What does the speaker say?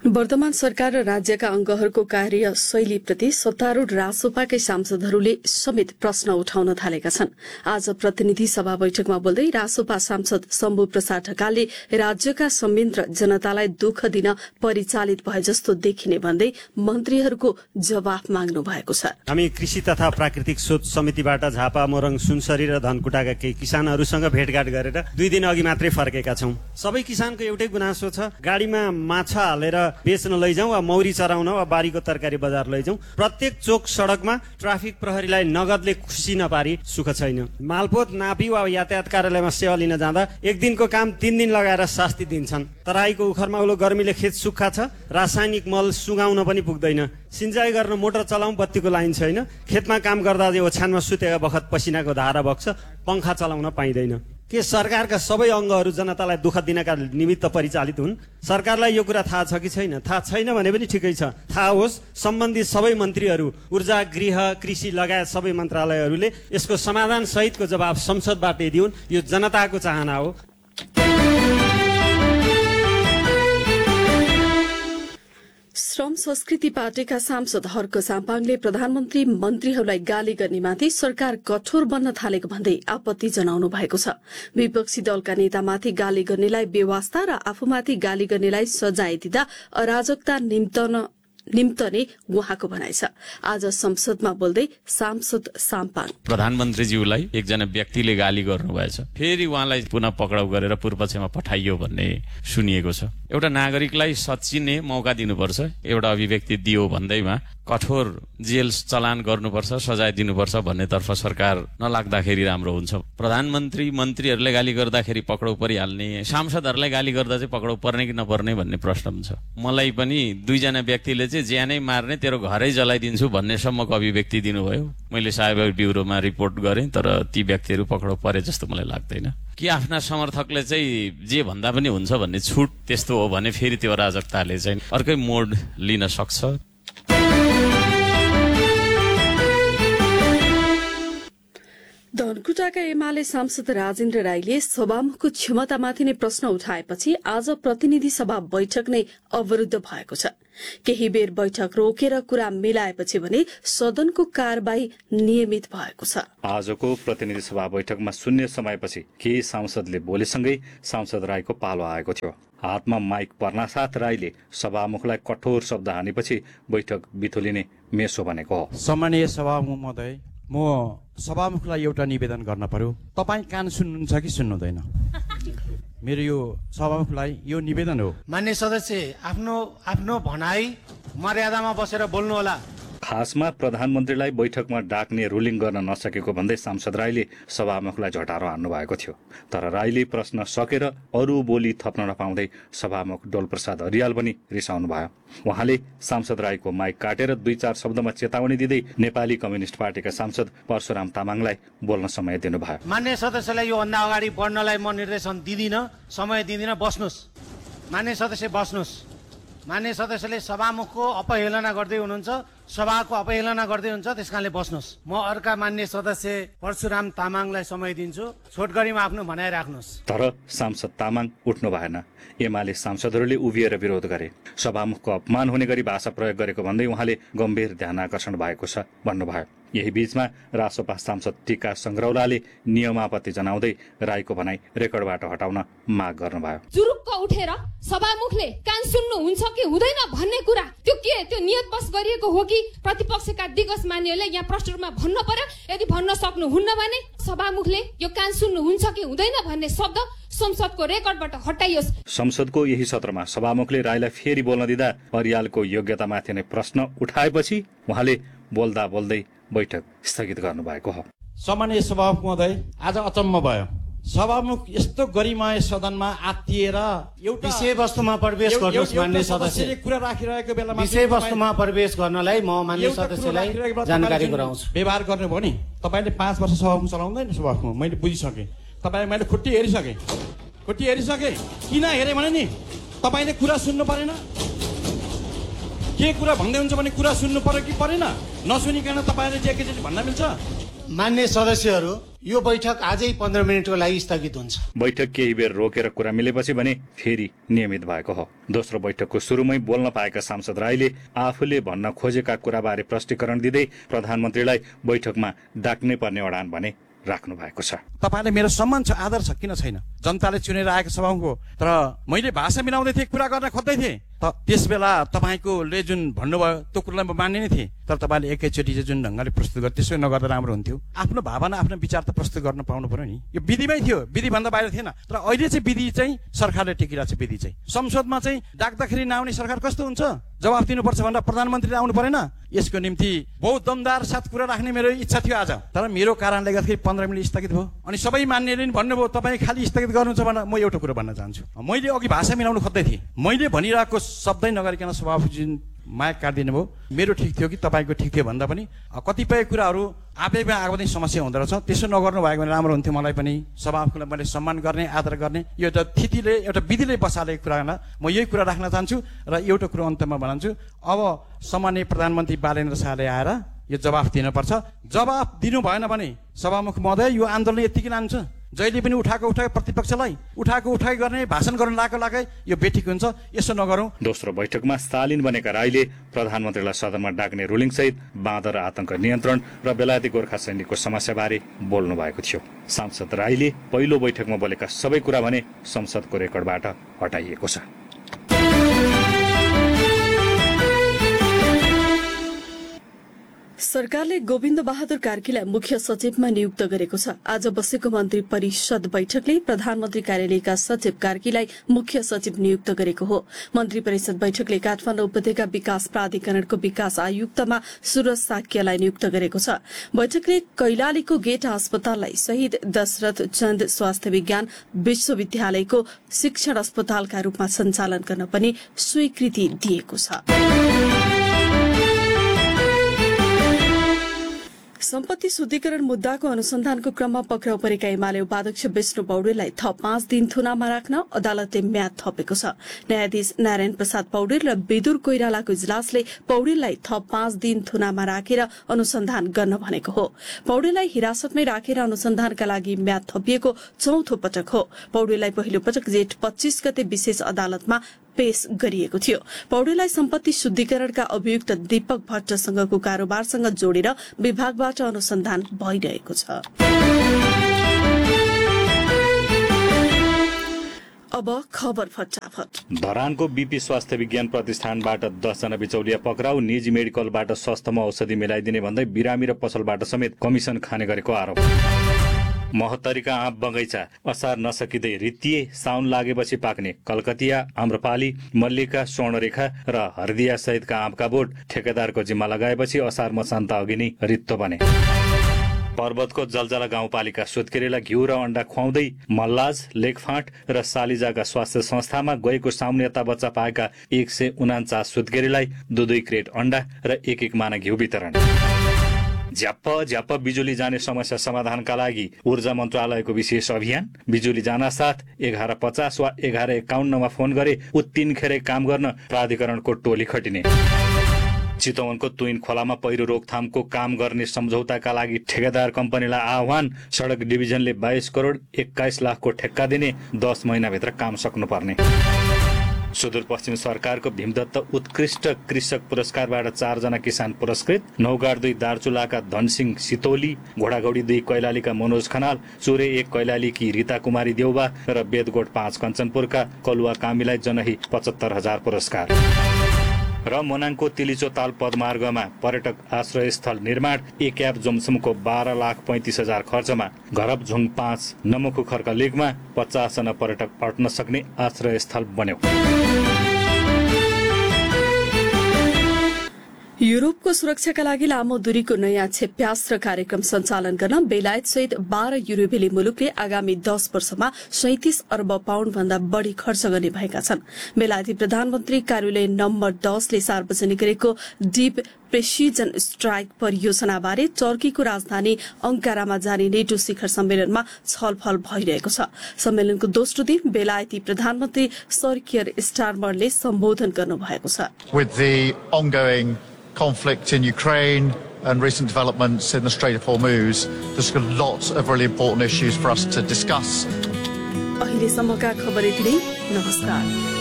वर्तमान सरकार र राज्यका अंगहरूको कार्य शैलीप्रति सत्तारूढ़ रासोपाकै सांसदहरूले समेत प्रश्न उठाउन थालेका छन्। आज प्रतिनिधि सभा बैठकमा बोल्दै रासोपा सांसद शम्भु प्रसाद ढकालले राज्यका संयन्त्र जनतालाई दुःख दिन परिचालित भए जस्तो देखिने भन्दै मन्त्रीहरूको जवाफ माग्नु भएको छ। हामी कृषि तथा प्राकृतिक स्रोत समितिबाट झापा, मोरङ, सुनसरी र धनकुटाका केही किसानहरूसँग भेटघाट गरेर 2 दिन अघि मात्रै फर्केका छौं। सबै किसानको एउटै गुनासो छ, गाडीमा माछा हालेर बेच्न लैजाउँ वा मौरी चराउन वा बारीको तरकारी बजार लैजाउँ, प्रत्येक चोक सड़कमा ट्राफिक प्रहरीलाई नगदले खुसी नपारी सुख छैन। मालपोत नापी वा यातायात कार्यालयमा सेवा लिन जाँदा 1 दिनको काम 3 दिन लगाएर शास्ति दिन्छन्। तराईको उखरमा उलो गर्मीले खेत सुक्खा छ, रासायनिक मल सुगाउन पनि पुग्दैन। सिंचाई गर्न मोटर चलाउँ, बत्तीको लाइन छैन। खेतमा काम गर्दा ओछ्यानमा सुतेका बखत पसिनाको धारा बग्छ, पंखा चलाउन पाइँदैन। के सरकारका सबै अंगहरू जनतालाई दुःख दिनका निमित्त परिचालित हुन्? सरकारलाई यो कुरा थाहा छ कि छैन? थाहा छैन भने पनि ठिकै छ, थाहा होस्। सम्बन्धित सबै मन्त्रीहरू, ऊर्जा, गृह, कृषि लगायत सबै मन्त्रालयहरूले यसको समाधान सहितको जवाब संसदबाट दिउन्। यो जनताको चाहना हो। श्रम संस्कृति पार्टीका सांसद हर्क साम्पाङले प्रधानमन्त्री मन्त्रीहरूलाई गाली गर्नेमाथि सरकार कठोर बन्न थालेको भन्दै आपत्ति जनाउनु भएको छ। विपक्षी दलका नेतामाथि गाली गर्नेलाई बेवास्ता र आफूमाथि गाली गर्नेलाई सजाय दिँदा अराजकता निम्तने उहाँको भनाइ छ। आज संसदमा बोल्दै सांसद साम्पाङ प्रधानमन्त्रीज्यूलाई एकजना व्यक्तिले गाली गर्नुभएछ, फेरि उहाँलाई पुनः पक्राउ गरेर पूर्वपक्षमा पठाइयो भन्ने सुनिएको छ। एउटा नागरिकलाई सच्चिने मौका दिनुपर्छ, एउटा अभिव्यक्ति दियो भन्दैमा कठोर जेल चलान गर्नुपर्छ, सजाय दिनुपर्छ भन्नेतर्फ सरकार नलाग्दाखेरि राम्रो हुन्छ। प्रधानमन्त्री मन्त्रीहरूले गाली गर्दाखेरि पक्राउ परिहाल्ने, सांसदहरूलाई गाली गर्दा चाहिँ पक्राउ पर्ने कि नपर्ने भन्ने प्रश्न हुन्छ। मलाई पनि 2 जना व्यक्तिले चाहिँ ज्यानै मार्ने, तेरो घरै जलाइदिन्छु भन्नेसम्मको अभिव्यक्ति दिनुभयो। मैले साइबर ब्युरोमा रिपोर्ट गरेँ, तर ती व्यक्तिहरू पक्राउ परे जस्तो मलाई लाग्दैन। कि आफ्ना समर्थकले चाहिँ जे भन्दा पनि हुन्छ भन्ने छुट त्यस्तो हो भने फेरि त्यो अराजकताले चाहिँ अर्कै मोड लिन सक्छ। धनकुटाका एमाले सांसद राजेन्द्र राईले सभामुखको क्षमतामाथि नै प्रश्न उठाएपछि आज प्रतिनिधि सभा बैठक नै अवरुद्ध भएको छ। केही बेर बैठक रोकेर कुरा मिलाएपछि भने सदनको कारबाही नियमित भएको छ। आजको प्रतिनिधि सभा बैठकमा शून्य समयपछि केही सांसदले बोलेसँगै सांसद राईको पालो आएको थियो। हातमा माइक पर्नासाथ राईले सभामुखलाई कठोर शब्द हानेपछि बैठक बिथोलिने मेसो बनेको हो। सम्माननीय सभामुख महोदय, म सभामुखलाई एउटा निवेदन गर्न पर्यो। तपाईँ कान सुन्नुहुन्छ कि सुन्नुहुँदैन? मेरो यो सभामुखलाई यो निवेदन हो। मान्य सदस्य, आफ्नो भनाई मर्यादामा बसेर बोल्नु होला। खासमा प्रधानमन्त्रीलाई बैठकमा डाक्ने रुलिङ गर्न नसकेको भन्दै सांसद राईले सभामुखलाई झटारो हान्नु भएको थियो। तर राईले प्रश्न सकेर अरू बोली थप्न नपाउँदै सभामुख डोलप्रसाद अरियाल पनि रिसाउनु भयो। उहाँले सांसद राईको माइक काटेर 2-4 शब्दमा चेतावनी दिँदै नेपाली कम्युनिस्ट पार्टीका सांसद परशुराम तामाङलाई बोल्न समय दिनुभयो। मान्य सदस्यलाई यो भन्दा अगाडि बढ्नलाई म निर्देशन दिदिन, समय दिदिन, बस्नुस्। मान्य सदस्य बस्नुस्। मान्य सदस्यले सभामुखको अपहेलना गर्दै हुनुहुन्छ, सभाको अपहेलना गर्दै हुन्छ, त्यसकारणले बस्नुस्। म अर्का मान्य सदस्य परशुराम तामाङलाई समय दिन्छु, छोटकरीमा आफ्नो भनाइ राख्नुस्। तर सांसद तामाङ उठ्नु भएन। एमाले सांसदहरूले उभिएर विरोध गरे। सभामुखको अपमान हुने गरी भाषा प्रयोग गरेको भन्दै उहाँले गम्भीर ध्यान आकर्षण भएको छ भन्नुभयो। यही बीचमा रासोपा सांसद टीका संग्रौलाले नियमापत्ति जनाउँदै राईको भनाइ रेकर्डबाट हटाउन माग गर्नुभयो। जुरुक्क उठेर सभामुखले कान सुन्नुहुन्छ कि हुँदैन भन्ने कुरा त्यो नियत बस गरिएको हो कि प्रतिपक्षका दिग्गज मान्यहरूले यहाँ प्रष्ट रूपमा भन्न पर्यो। यदि भन्न सक्नुहुन्न भने सभामुखले यो कान सुन्नुहुन्छ कि हुँदैन भन्ने शब्द संसदको रेकर्डबाट हटाइयोस्। संसदको यही सत्रमा सभामुखले राईलाई फेरि बोल्न दिँदा अरियालको योग्यतामाथि नै प्रश्न उठाएपछि उहाँले बोल्दा बोल्दै बैठक स्थगित गर्नुभएको हो। सम्माननीय सभामुख महोदय, आज अचम्म भयो। सभामुख यस्तो गरिमाय सदनमा आत्तिएर एउटा विषयवस्तुमा प्रवेश गर्नुहोस्। मान्य सदस्य, कुरा राखिरहेको बेलामा विषयवस्तुमा प्रवेश गर्नलाई म मान्य सदस्यलाई जानकारी गराउँछु। व्यवहार गर्ने भयो नि। तपाईँले 5 वर्ष सभामुख चलाउँदैन सभामुख, मैले बुझिसकेँ। तपाईँ मैले खुट्टी हेरिसकेँ। किन हेरेँ भने नि तपाईँले कुरा सुन्नु परेन? के कुरा भन्दै हुन्छ भने कुरा सुन्नु पर्यो कि परेन? नसुनिकन तपाईँले जे के भन्न मिल्छ? मान्य सदस्यहरू, यो बैठक आजै 15 मिनटको लागि स्थगित हुन्छ। बैठक केही बेर रोकेर कुरा मिलेपछि भने फेरि नियमित भएको हो। दोस्रो बैठकको सुरुमै बोल्न पाएका सांसद राईले आफूले भन्न खोजेका कुराबारे प्रष्टीकरण दिँदै प्रधानमन्त्रीलाई बैठकमा डाक्नै पर्ने अडान भने राख्नु भएको छ। तपाईले मेरो सम्मान छ, आदर छ, किन छैन? जनताले चुनेर आएको सभामुख हो। तर मैले भाषा मिलाउँदै थिएँ, कुरा गर्न खोज्दै थिएँ। त्यस बेला तपाईँकोले जुन भन्नुभयो त्यो कुरालाई म मान्ने नै थिएँ। तर तपाईँले एकैचोटि जुन ढङ्गले प्रस्तुत गर्यो त्यसो नगर्दा राम्रो हुन्थ्यो। आफ्नो भावना आफ्नो विचार त प्रस्तुत गर्न पाउनु पर्यो नि। यो विधिमै थियो, विधिभन्दा बाहिर थिएन। तर अहिले चाहिँ विधि चाहिँ सरकारले टेकिरहेको छ। विधि चाहिँ संसदमा चाहिँ डाक्दाखेरि नआउने सरकार कस्तो हुन्छ? जवाफ दिनुपर्छ भनेर प्रधानमन्त्रीले आउनु परेन? यसको निम्ति बहुत दमदार साथ कुरा राख्ने मेरो इच्छा थियो आज। तर मेरो कारणले गर्दाखेरि 15 मिनट स्थगित भयो। अनि सबै मान्नेले नि भन्नुभयो तपाईँ खालि स्थगित गर्नुहुन्छ भनेर। म एउटा कुरा भन्न चाहन्छु। मैले अघि भाषा मिलाउनु खोज्दै थिएँ। मैले भनिरहेको शब्दै नगरिकन सभापतिजी माइक काटिदिनु भयो। मेरो ठिक थियो कि तपाईँको ठिक थियो भन्दा पनि कतिपय कुराहरू आफैमा आएको पनि समस्या हुँदो रहेछ। त्यसो नगर्नु भएको भने राम्रो हुन्थ्यो। मलाई पनि सभामुखलाई मैले सम्मान गर्ने, आदर गर्ने, यो एउटा थितिले एउटा विधिले बसालेको कुरा म यही कुरा राख्न चाहन्छु। र एउटा कुरो अन्तमा भन्छु, अब सामान्य प्रधानमन्त्री बालेन्द्र शाहले आएर यो जवाफ दिनुपर्छ। जवाफ दिनु भएन भने सभामुख महोदय यो आन्दोलन यतिकै लान्छ। जहिले पनि उठाएको प्रतिपक्षलाई उठाइ गर्ने, भाषण गर्न लागे यो बेठिक हुन्छ। यसो नगरौँ। दोस्रो बैठकमा स्टालिन बनेका राईले प्रधानमन्त्रीलाई सदनमा डाक्ने रुलिङ सहित बाँदर आतंक नियन्त्रण र बेलायती गोर्खा सैनिकको समस्याबारे बोल्नु भएको थियो। सांसद राईले पहिलो बैठकमा बोलेका सबै कुरा भने संसदको रेकर्डबाट हटाइएको छ। सरकारले गोविन्द बहादुर कार्कीलाई मुख्य सचिवमा नियुक्त गरेको छ। आज बसेको मन्त्री परिषद बैठकले प्रधानमन्त्री कार्यालयका सचिव कार्कीलाई मुख्य सचिव नियुक्त गरेको हो। मन्त्री परिषद बैठकले काठमाडौँ उपत्यका विकास प्राधिकरणको विकास आयुक्तमा सूरज साक्यलाई नियुक्त गरेको छ। बैठकले कैलालीको गेटा अस्पताललाई शहीद दशरथ चन्द स्वास्थ्य विज्ञान विश्वविद्यालयको शिक्षण अस्पतालका रूपमा सञ्चालन गर्न पनि स्वीकृति दिएको छ। सम्पत्ति शुद्धिकरण मुद्दाको अनुसन्धानको क्रममा पक्राउ परेका एमाले उपाध्यक्ष विष्णु पौडेललाई थप 5 दिन थुनामा राख्न अदालतले म्याद थपेको छ। न्यायाधीश नारायण प्रसाद पौडेल र विदुर कोइरालाको इजलासले पौडेललाई थप 5 दिन थुनामा राखेर अनुसन्धान गर्न भनेको हो। पौडेललाई हिरासतमै राखेर अनुसन्धानका लागि म्याद थपिएको चौथो पटक हो। पौडेललाई पहिलो पटक जेठ 25 गते विशेष अदालतमा पेश गरिएको थियो। पौडेललाई सम्पत्ति शुद्धिकरणका अभियुक्त दीपक भट्टसँगको कारोबारसँग जोडेर विभागबाट अनुसन्धान भइरहेको छ। अब खबर फटाफट। धरानको बीपी स्वास्थ्य विज्ञान प्रतिष्ठानबाट 10 जना बिचौलिया पक्राउ। निजी मेडिकलबाट सस्तोमा औषधि मिलाइदिने भन्दै बिरामी र पसलबाट समेत कमिसन खाने गरेको आरोप। महोत्तरीका आँप बगैँचा असार नसकिँदै रित्तिए। साउन लागेपछि पाक्ने कलकतिया, आम्रपाली, मल्लिका, स्वर्णरेखा र हर्दिया सहितका आँपका बोट ठेकेदारको जिम्मा लगाएपछि असार मसान्त अघि नै रित्तो बने। पर्वतको जलजला गाउँपालिका सुत्केरीलाई घिउ र अण्डा खुवाउँदै मल्लाज, लेखफाँट र सालिजाका स्वास्थ्य संस्थामा गएको साउन्यता बच्चा पाएका 149 सुत्केरीलाई 2 क्रेट अण्डा र 1 माना घिउ वितरण। झ्याप्प बिजुली जाने समस्या समाधानका लागि ऊर्जा मन्त्रालयको विशेष अभियान। बिजुली जानासाथ 1150 वा 1151 फोन गरे उत्तिनखेरै काम गर्न प्राधिकरणको टोली खटिने। चितवनको तुइन खोलामा पहिरो रोकथामको काम गर्ने सम्झौताका लागि ठेकेदार कम्पनीलाई आह्वान। सडक डिभिजनले 22 करोड 21 लाखको ठेक्का दिने, 10 महिनाभित्र काम सक्नुपर्ने। सुदूरपश्चिम सरकारको भीमदत्त उत्कृष्ट कृषक पुरस्कारबाट 4 जना किसान पुरस्कृत। नौगाड 2 दार्चुलाका धनसिंह सितोली, घोडाघोडी 2 कैलालीका मनोज खनाल, चुरे 1 कैलालीकी रीता कुमारी देउबा र बेदगोट 5 कञ्चनपुरका कलुवा कामीलाई जनही 75,000 पुरस्कार। र मोनाङको तिलिचोताल पदमार्गमा पर्यटक आश्रय स्थल निर्माण। एक एप जोमसुमको 12,35,000 खर्चमा घरपझुङ 5 नमुखु खर्क लेकमा 50 जना पर्यटक अट्न सक्ने आश्रय स्थल बन्यो। युरोपको सुरक्षाका लागि लामो दूरीको नयाँ क्षेप्यास्त्र कार्यक्रम सञ्चालन गर्न बेलायत सहित 12 युरोपेली मुलुकले आगामी 10 वर्षमा 37 अर्ब पाउण्ड भन्दा बढ़ी खर्च गर्ने भएका छन्। बेलायती प्रधानमन्त्री कार्यालय नम्बर 10 ले सार्वजनिक गरेको डीप प्रेसिजन स्ट्राइक परियोजनाबारे टर्कीको राजधानी अंकारामा जारी नेटो शिखर सम्मेलनमा छलफल भइरहेको छ। सम्मेलनको दोस्रो दिन बेलायती प्रधानमन्त्री सर कियर स्टारमरले सम्बोधन गर्नुभएको छ। With the ongoing conflict in Ukraine, and recent developments in the Strait of Hormuz. There's lots of really important issues for us to discuss. अहिलेसम्मका खबर यति नै। नमस्कार।